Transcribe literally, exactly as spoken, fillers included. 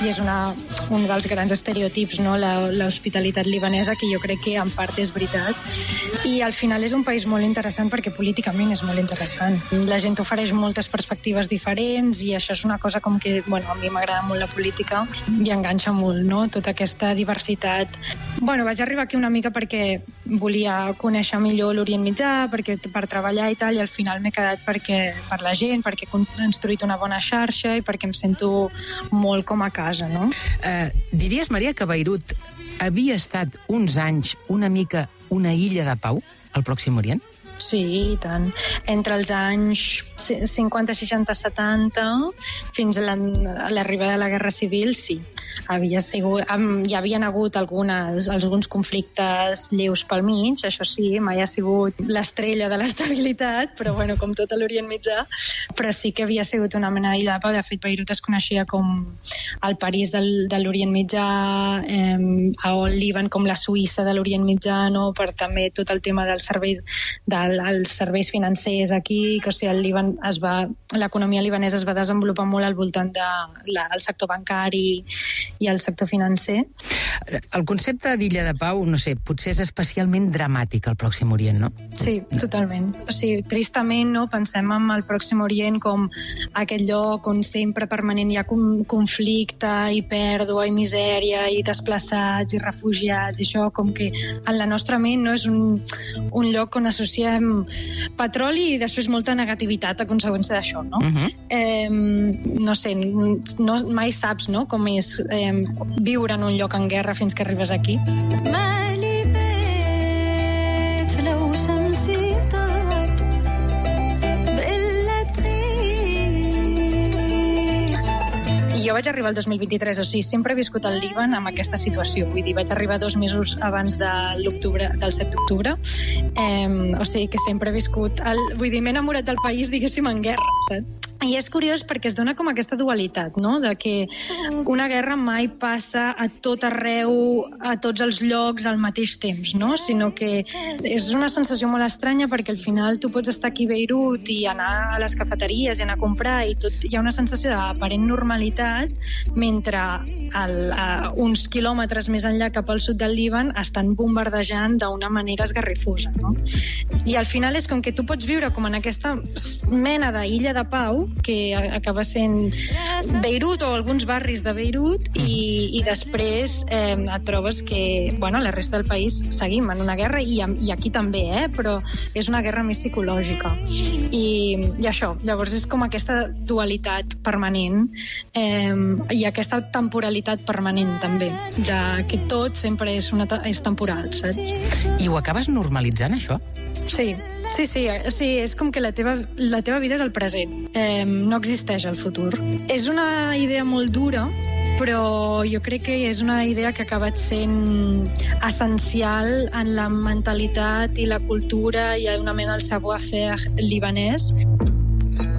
i és una, un dels grans estereotips, no? L'hospitalitat libanesa, que jo crec que en part és veritat. I al final és un país molt interessant perquè políticament és molt interessant. La gent ofereix moltes perspectives diferents i això és una cosa com que, bueno, a mi m'agrada molt la política i enganxa molt, no? Tota aquesta diversitat. Bueno, vaig arribar aquí una mica perquè volia conèixer millor l'Orient Mitjà, perquè per treballar i tal, i al final m'he quedat perquè, per la gent, perquè he construït una bona xarxa i perquè em sento molt com a casa, no? Uh, diries, Maria, que Beirut havia estat uns anys una mica una illa de pau al Pròxim Orient? Sí, i tant. Entre els anys cinquanta, seixanta, setanta, fins a l'arribada de la Guerra Civil, sí. Havia sigut, hi havien hagut algunes, alguns conflictes lleus pel mig, això sí, mai ha sigut l'estrella de l'estabilitat, però bueno, com tot a l'Orient Mitjà, però sí que havia sigut una mena d'illa de pau. De fet, Beirut es coneixia com el París del, de l'Orient Mitjà, eh, el Líban com la Suïssa de l'Orient Mitjà, no? Per també tot el tema dels serveis, del, els serveis financers aquí, que o sigui, el Líban es va, l'economia libanesa es va desenvolupar molt al voltant del de, sector bancari i el sector financer. El concepte d'illa de pau, no sé, potser és especialment dramàtic al Pròxim Orient, no? Sí, totalment. O sigui, tristament, no? Pensem en el Pròxim Orient com aquest lloc on sempre permanent hi ha conflicte i pèrdua i misèria i desplaçats i refugiats i això, com que en la nostra ment no és un, un lloc on associem petroli i després molta negativitat a conseqüència d'això, no? Uh-huh. eh, no sé, no, mai saps, no?, com és eh, viure en un lloc en guerra fins que arribes aquí. I jo vaig arribar el dos mil vint-i-tres, o sigui, sempre he viscut al Líban amb aquesta situació. Vull dir, vaig arribar dos mesos abans de l'octubre, del set d'octubre, eh, o sigui que sempre he viscut... El, vull dir, m'he enamorat del país, diguéssim, en guerra, saps? I és curiós perquè es dona com aquesta dualitat, no?, de que una guerra mai passa a tot arreu, a tots els llocs al mateix temps, no?, sinó que és una sensació molt estranya perquè al final tu pots estar aquí a Beirut i anar a les cafeteries i anar a comprar i tot, hi ha una sensació d'aparent normalitat, mentre el, a uns quilòmetres més enllà cap al sud del Líban estan bombardejant d'una manera esgarrifosa, no? I al final és com que tu pots viure com en aquesta mena d'illa de pau que acaba sent Beirut o alguns barris de Beirut i, i després eh, et trobes que, bueno, la resta del país seguim en una guerra i, i aquí també, eh, però és una guerra més psicològica i, i això, llavors és com aquesta dualitat permanent eh, i aquesta temporalitat permanent també, de que tot sempre és, una, és temporal, saps? I ho acabes normalitzant, això? Sí, sí, sí, sí, és com que la teva, la teva vida és el present, eh, no existeix el futur. És una idea molt dura, però jo crec que és una idea que ha acabat sent essencial en la mentalitat i la cultura i una mena del savoir-faire libanès.